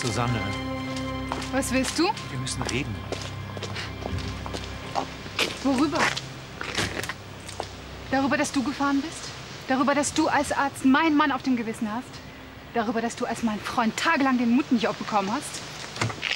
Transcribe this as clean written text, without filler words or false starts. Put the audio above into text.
Susanne, Was willst du? wir müssen reden. Worüber? Darüber, dass du gefahren bist? Darüber, dass du als Arzt meinen Mann auf dem Gewissen hast? Darüber, dass du als mein Freund tagelang den Mut nicht aufbekommen hast?